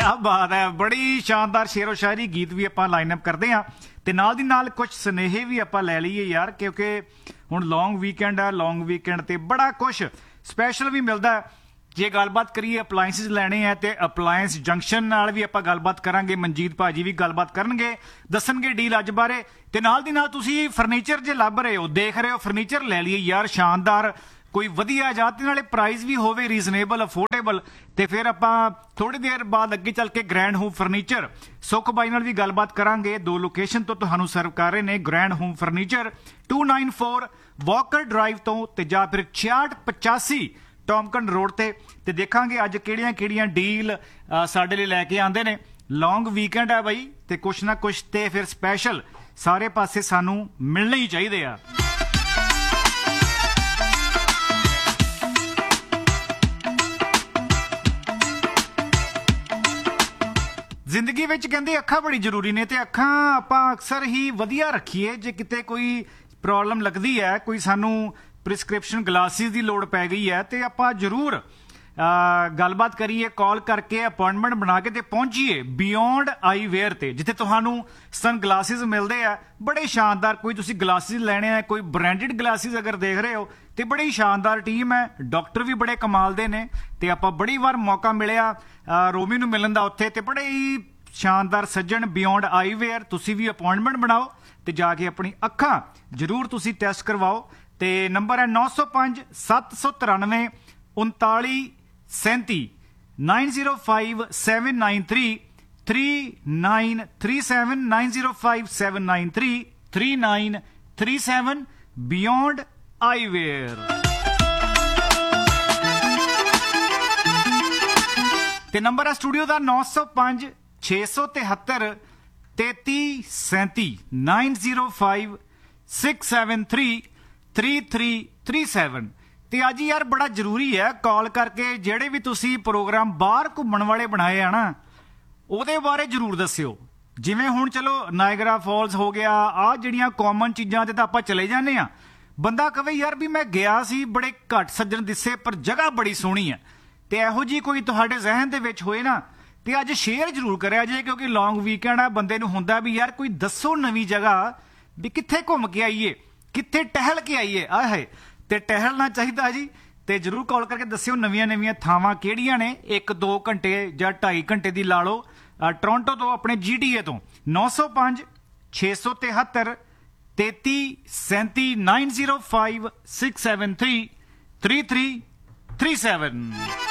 क्या बात है, बड़ी शानदार शेरो शायरी गीत भी ਆਪਾਂ ਲਾਈਨਅਪ ਕਰਦੇ ਆ ਤੇ ਨਾਲ ਦੀ ਨਾਲ ਕੁਝ ਸੁਨੇਹੇ ਵੀ ਆਪਾਂ ਲੈ ਲਈਏ ਯਾਰ, ਕਿਉਂਕਿ ਹੁਣ ਲੌਂਗ ਵੀਕਐਂਡ ਹੈ। ਲੌਂਗ ਵੀਕਐਂਡ ਤੇ ਬੜਾ ਕੁਝ ਸਪੈਸ਼ਲ ਵੀ ਮਿਲਦਾ। ਜੇ ਗੱਲਬਾਤ ਕਰੀਏ ਅਪਲਾਇੰਸਿਸ ਲੈਣੇ ਆ ਤੇ ਅਪਲਾਇੰਸ ਜੰਕਸ਼ਨ ਨਾਲ ਵੀ ਆਪਾਂ ਗੱਲਬਾਤ ਕਰਾਂਗੇ। ਮਨਜੀਤ ਭਾਜੀ ਵੀ ਗੱਲਬਾਤ ਕਰਨਗੇ, ਦੱਸਣਗੇ ਡੀਲ ਅੱਜ ਬਾਰੇ। ਤੇ ਨਾਲ ਦੀ ਨਾਲ ਤੁਸੀਂ ਫਰਨੀਚਰ ਜੇ ਲੱਭ ਰਹੇ ਹੋ, ਦੇਖ ਰਹੇ ਹੋ ਫਰਨੀਚਰ, ਲੈ ਲਈਏ ਯਾਰ ਸ਼ਾਨਦਾਰ ਕੋਈ ਵਧੀਆ ਜਾਂ ਤੇ ਨਾਲੇ ਪ੍ਰਾਈਸ ਵੀ ਹੋਵੇ ਰੀਜ਼ਨੇਬਲ ਅਫੋਰਡੇਬਲ। ਤੇ ਫਿਰ ਆਪਾਂ ਥੋੜੀ ਦੇਰ ਬਾਅਦ ਅੱਗੇ ਚੱਲ ਕੇ ਗ੍ਰੈਂਡ ਹੋਮ ਫਰਨੀਚਰ ਸੁਖ ਬਾਈ ਨਾਲ ਵੀ ਗੱਲਬਾਤ ਕਰਾਂਗੇ। ਦੋ ਲੋਕੇਸ਼ਨ ਤੋਂ ਤੁਹਾਨੂੰ ਸਰਵ ਕਰ ਰਹੇ ਨੇ grand home furniture 294 Walker drive ਤੋਂ ਤੇ ਜਾਂ ਫਿਰ 6685 ਟੌਮਕਨ ਰੋਡ ਤੇ ਦੇਖਾਂਗੇ ਅੱਜ ਕਿਹੜੀਆਂ ਡੀਲ ਸਾਡੇ ਲਈ ਲੈ ਕੇ ਆਂਦੇ ਨੇ। ਲੌਂਗ ਵੀਕਐਂਡ ਹੈ ਬਾਈ ਤੇ ਕੁਛ ਨਾ ਕੁਛ ਤੇ ਫਿਰ ਸਪੈਸ਼ਲ ਸਾਰੇ ਪਾਸੇ ਸਾਨੂੰ ਮਿਲਣੇ ਹੀ ਚਾਹੀਦੇ ਆ। ਜ਼ਿੰਦਗੀ ਵਿੱਚ ਕਹਿੰਦੇ ਅੱਖਾਂ ਬੜੀ ਜ਼ਰੂਰੀ ਨੇ ਤੇ ਅੱਖਾਂ ਆਪਾਂ ਅਕਸਰ ਹੀ ਵਧੀਆ ਰੱਖੀਏ। ਜੇ ਕਿਤੇ ਕੋਈ ਪ੍ਰੋਬਲਮ ਲੱਗਦੀ ਹੈ, ਕੋਈ ਸਾਨੂੰ ਪ੍ਰਿਸਕ੍ਰਿਪਸ਼ਨ ਗਲਾਸਿਸ ਦੀ ਲੋੜ ਪੈ ਗਈ ਹੈ ਤੇ ਆਪਾਂ ਜ਼ਰੂਰ ਗੱਲਬਾਤ ਕਰੀਏ, ਕਾਲ ਕਰਕੇ ਅਪਾਇੰਟਮੈਂਟ ਬਣਾ ਕੇ ਤੇ ਪਹੁੰਚੀਏ ਬਿਯੋਂਡ ਆਈ ਵੇਅਰ ਤੇ, ਜਿੱਥੇ ਤੁਹਾਨੂੰ ਸਨ ਗਲਾਸਿਸ ਮਿਲਦੇ ਆ ਬੜੇ ਸ਼ਾਨਦਾਰ। ਕੋਈ ਤੁਸੀਂ ਗਲਾਸਿਸ ਲੈਣੇ ਆ, ਕੋਈ ਬ੍ਰਾਂਡਡ ਗਲਾਸਿਸ ਅਗਰ ਦੇਖ ਰਹੇ ਹੋ ਤੇ ਬੜੀ ਸ਼ਾਨਦਾਰ ਟੀਮ ਹੈ। ਡਾਕਟਰ ਵੀ ਬੜੇ ਕਮਾਲ ਦੇ ਨੇ ਤੇ ਆਪਾਂ ਬੜੀ ਵਾਰ ਮੌਕਾ ਮਿਲਿਆ ਰੋਮੀ ਨੂੰ ਮਿਲਣ ਦਾ ਉੱਥੇ, ਤੇ ਬੜੇ ਹੀ ਸ਼ਾਨਦਾਰ ਸੱਜਣ ਬਿਯੋਂਡ ਆਈ ਵੇਅਰ। ਤੁਸੀਂ ਵੀ ਅਪਾਇੰਟਮੈਂਟ ਬਣਾਓ ਤੇ ਜਾ ਕੇ ਆਪਣੀ ਅੱਖਾਂ ਜ਼ਰੂਰ ਤੁਸੀਂ ਟੈਸਟ ਕਰਵਾਓ। ਤੇ ਨੰਬਰ ਹੈ 905 793 3937 905 793 3937 905 793 3937 ਬਿਯੋਂਡ ਆਈਵੇਅਰ। ਤੇ ਨੰਬਰ ਹੈ ਸਟੂਡੀਓ ਦਾ 905 673 3337 905 673 3337। ਤੇ ਅੱਜ ਯਾਰ ਬੜਾ ਜ਼ਰੂਰੀ ਹੈ ਕਾਲ ਕਰਕੇ ਜਿਹੜੇ ਵੀ ਤੁਸੀਂ ਪ੍ਰੋਗਰਾਮ ਬਾਹਰ ਘੁੰਮਣ ਵਾਲੇ ਬਣਾਏ ਆ ਨਾ, ਉਹਦੇ ਬਾਰੇ ਜ਼ਰੂਰ ਦੱਸਿਓ। ਜਿਵੇਂ ਹੁਣ ਚਲੋ ਨਾਇਗਰਾ ਫਾਲਸ ਹੋ ਗਿਆ, ਆਹ ਜਿਹੜੀਆਂ ਕਾਮਨ ਚੀਜ਼ਾਂ ਤੇ ਤਾਂ ਆਪਾਂ ਚਲੇ ਜਾਂਦੇ ਆ। ਬੰਦਾ ਕਵੇ ਯਾਰ ਵੀ ਮੈਂ ਗਿਆ ਸੀ, ਬੜੇ ਘੱਟ ਸੱਜਣ ਦਿਸੇ ਪਰ ਜਗ੍ਹਾ ਬੜੀ ਸੋਹਣੀ ਹੈ। ਤੇ ਇਹੋ ਜੀ ਕੋਈ ਤੁਹਾਡੇ ਜ਼ਿਹਨ ਦੇ ਵਿੱਚ ਹੋਏ ਨਾ ਤੇ ਅੱਜ ਸ਼ੇਅਰ ਜ਼ਰੂਰ ਕਰਿਆ ਜੇ, ਕਿਉਂਕਿ ਲੌਂਗ ਵੀਕਐਂਡ ਆ, ਬੰਦੇ ਨੂੰ ਹੁੰਦਾ ਵੀ ਯਾਰ ਕੋਈ ਦੱਸੋ ਨਵੀਂ ਜਗ੍ਹਾ ਵੀ ਕਿੱਥੇ ਘੁੰਮ ਕੇ ਆਈਏ, ਕਿੱਥੇ ਟਹਿਲ ਕੇ ਆਈਏ। ਆਹੇ ਤੇ ਟਹਿਲਣਾ ਚਾਹੀਦਾ ਜੀ। ਤੇ ਜ਼ਰੂਰ ਕਾਲ ਕਰਕੇ ਦੱਸਿਓ ਨਵੀਆਂ ਥਾਵਾਂ ਕਿਹੜੀਆਂ ਨੇ। 1-2 ਘੰਟੇ ਜਾਂ 2.5 ਘੰਟੇ ਦੀ ਲਾ ਲਓ ਟੋਰਾਂਟੋ ਤੋਂ, ਆਪਣੇ GTA ਤੋਂ। 905 673 3337 905 673 3337।